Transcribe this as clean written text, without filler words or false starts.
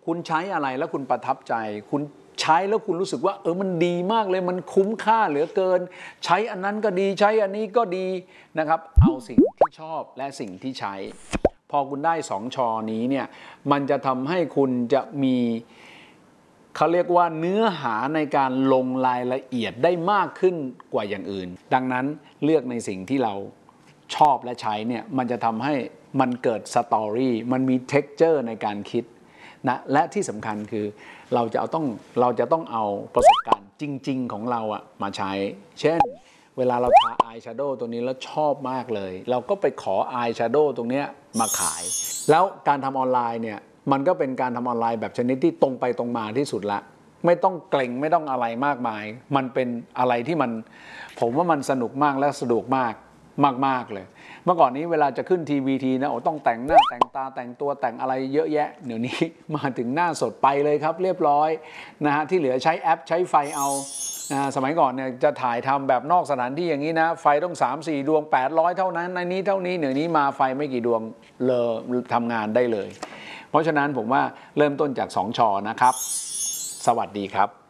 คุณใช้อะไรแล้วคุณประทับใจคุณใช้แล้วคุณรู้สึกว่ามันดีมากเลยมันคุ้มค่าเหลือเกินใช้อันนั้นก็ดีใช้อันนี้ก็ดีนะครับเอาสิ่งที่ชอบและสิ่งที่ใช้พอคุณได้2 ชอนี้เนี่ยมันจะทำให้คุณจะมีเขาเรียกว่าเนื้อหาในการลงรายละเอียดได้มากขึ้นกว่าอย่างอื่นดังนั้นเลือกในสิ่งที่เราชอบและใช้เนี่ยมันจะทำให้มันเกิดสตอรี่มันมีเท็กเจอร์ในการคิดนะและที่สำคัญคือเราจะต้องเอาประสบการณ์จริงๆของเราอะมาใช้เช่นเวลาเราทาอายแชโดว์ตัวนี้แล้วชอบมากเลยเราก็ไปขออายแชโดว์ตรงนี้มาขายแล้วการทำออนไลน์เนี่ยมันก็เป็นการทำออนไลน์แบบชนิดที่ตรงไปตรงมาที่สุดละไม่ต้องเกรงไม่ต้องอะไรมากมายมันเป็นอะไรที่ผมว่ามันสนุกมากและสะดวกมากเลยเมื่อก่อนนี้เวลาจะขึ้นทีวีนะต้องแต่งหน้าแต่งตาแต่งตัวแต่งอะไรเยอะแยะเดี๋ยวนี้มาถึงหน้าสดไปเลยครับเรียบร้อยนะฮะที่เหลือใช้แอปใช้ไฟเอาสมัยก่อนเนี่ยจะถ่ายทำแบบนอกสถานที่อย่างนี้นะไฟต้อง3-4 ดวง800เท่านั้นในนี้เท่านี้เดี๋ยวนี้มาไฟไม่กี่ดวงเลยทำงานได้เลยเพราะฉะนั้นผมว่าเริ่มต้นจาก2 ชอนะครับสวัสดีครับ